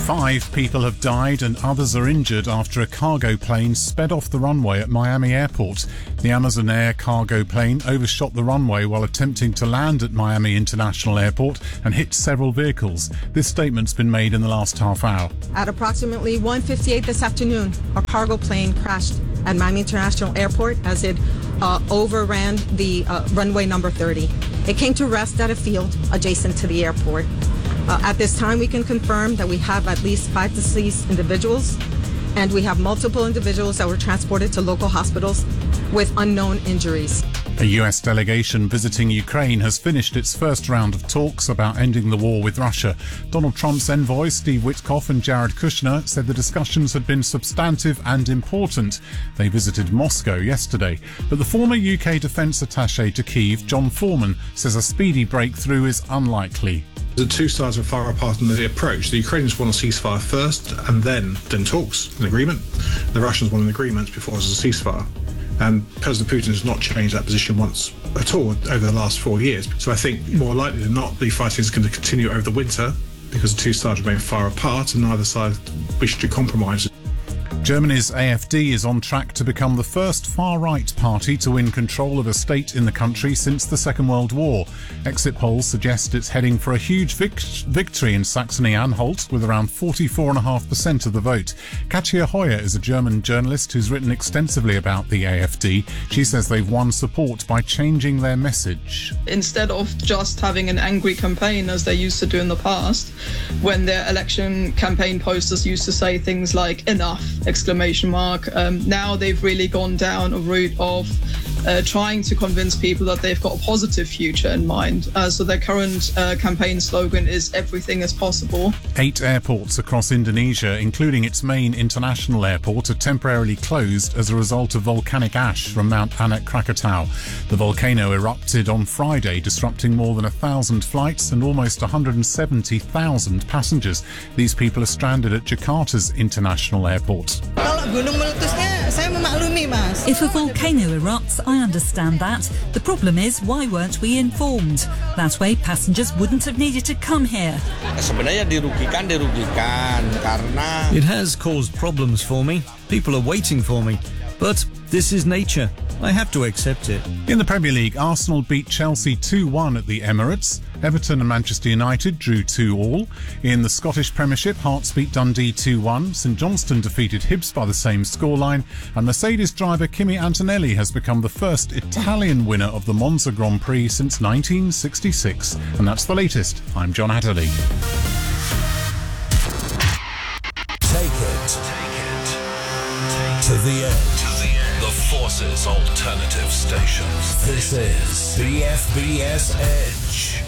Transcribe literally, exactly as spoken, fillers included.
Five people have died and others are injured after a cargo plane sped off the runway at Miami Airport. The Amazon Air cargo plane overshot the runway while attempting to land at Miami International Airport and hit several vehicles. This statement's been made in the last half hour. At approximately one fifty-eight this afternoon, a cargo plane crashed at Miami International Airport as it uh, overran the uh, runway number thirty. It came to rest at a field adjacent to the airport. Uh, at this time, we can confirm that we have at least five deceased individuals, and we have multiple individuals that were transported to local hospitals with unknown injuries. A U S delegation visiting Ukraine has finished its first round of talks about ending the war with Russia. Donald Trump's envoys, Steve Witkoff and Jared Kushner, said the discussions had been substantive and important. They visited Moscow yesterday. But the former U K defence attaché to Kyiv, John Foreman, says a speedy breakthrough is unlikely. The two sides are far apart in the approach. The Ukrainians want a ceasefire first and then then talks, an agreement. The Russians want an agreement before there's a ceasefire. And President Putin has not changed that position once at all over the last four years. So I think more likely than not, the fighting is going to continue over the winter because the two sides remain far apart and neither side wish to compromise. Germany's A F D is on track to become the first far-right party to win control of a state in the country since the Second World War. Exit polls suggest it's heading for a huge vic- victory in Saxony-Anhalt with around forty-four point five percent of the vote. Katja Hoyer is a German journalist who's written extensively about the A F D. She says they've won support by changing their message. Instead of just having an angry campaign as they used to do in the past, when their election campaign posters used to say things like enough, exclamation mark. Um, now they've really gone down a route of uh, trying to convince people that they've got a positive future in mind. Uh, so their current uh, campaign slogan is everything is possible. Eight airports across Indonesia, including its main international airport, are temporarily closed as a result of volcanic ash from Mount Anak Krakatau. The volcano erupted on Friday, disrupting more than a thousand flights and almost one hundred seventy thousand passengers. These people are stranded at Jakarta's international airport. If a volcano erupts, I understand that. The problem is, why weren't we informed? That way, passengers wouldn't have needed to come here. It has caused problems for me. People are waiting for me. But this is nature. I have to accept it. In the Premier League, Arsenal beat Chelsea two one at the Emirates. Everton and Manchester United drew two all. In the Scottish Premiership, Hearts beat Dundee two one. St Johnstone defeated Hibs by the same scoreline. And Mercedes driver Kimi Antonelli has become the first Italian winner of the Monza Grand Prix since nineteen sixty-six. And that's the latest. I'm John Hatterley. Take it. Take it. To the edge. The Forces Alternative Station. This is B F B S Edge.